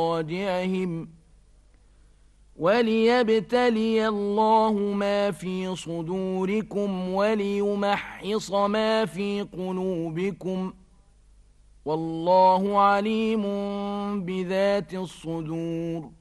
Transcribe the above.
مضاجعهم وليبتلي الله ما في صدوركم وليمحص ما في قلوبكم والله عليم بذات الصدور